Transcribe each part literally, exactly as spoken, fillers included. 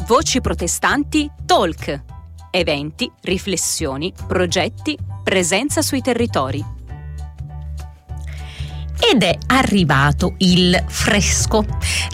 Voci protestanti Talk. Eventi, riflessioni, progetti, presenza sui territori. Ed è arrivato il fresco,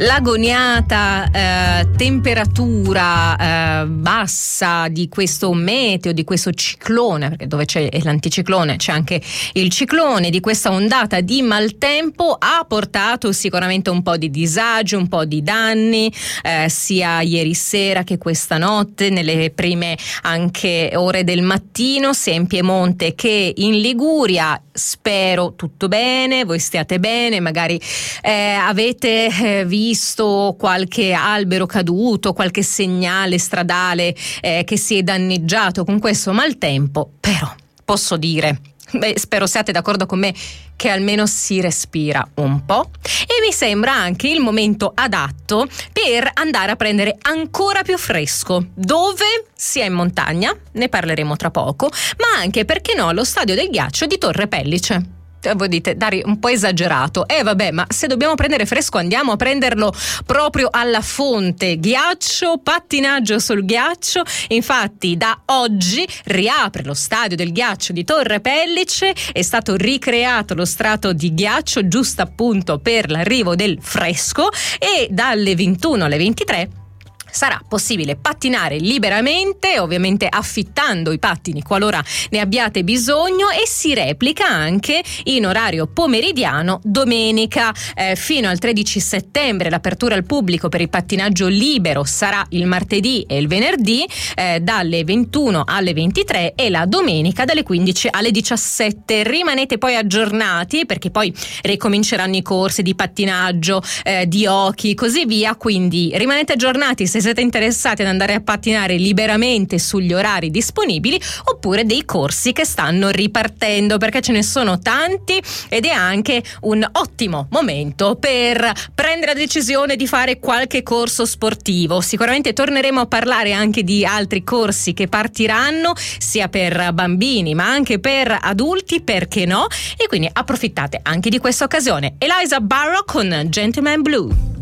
l'agoniata eh, temperatura eh, bassa di questo meteo, di questo ciclone, perché dove c'è l'anticiclone c'è anche il ciclone, di questa ondata di maltempo ha portato sicuramente un po' di disagio, un po' di danni, eh, sia ieri sera che questa notte, nelle prime anche ore del mattino, sia in Piemonte che in Liguria. Spero tutto bene, voi stiate bene, magari eh, avete eh, visto qualche albero caduto, qualche segnale stradale eh, che si è danneggiato con questo maltempo, però posso dire, beh, spero siate d'accordo con me, che almeno si respira un po' e mi sembra anche il momento adatto per andare a prendere ancora più fresco. Dove? Sia in montagna, ne parleremo tra poco, ma anche, perché no, allo stadio del ghiaccio di Torre Pellice. Voi dite, Dari, un po' esagerato. Eh vabbè, ma se dobbiamo prendere fresco andiamo a prenderlo proprio alla fonte. Ghiaccio, pattinaggio sul ghiaccio. Infatti da oggi riapre lo stadio del ghiaccio di Torre Pellice, è stato ricreato lo strato di ghiaccio giusto appunto per l'arrivo del fresco e dalle ventuno alle ventitré sarà possibile pattinare liberamente, ovviamente affittando i pattini qualora ne abbiate bisogno, e si replica anche in orario pomeridiano domenica eh, fino al tredici settembre. L'apertura al pubblico per il pattinaggio libero sarà il martedì e il venerdì eh, dalle ventuno alle ventitré e la domenica dalle quindici alle diciassette. Rimanete poi aggiornati, perché poi ricominceranno i corsi di pattinaggio, eh, di hockey, così via, quindi rimanete aggiornati se siete interessati ad andare a pattinare liberamente sugli orari disponibili, oppure dei corsi che stanno ripartendo, perché ce ne sono tanti ed è anche un ottimo momento per prendere la decisione di fare qualche corso sportivo. Sicuramente torneremo a parlare anche di altri corsi che partiranno sia per bambini ma anche per adulti, perché no? E quindi approfittate anche di questa occasione. Eliza Barrow con Gentleman Blue.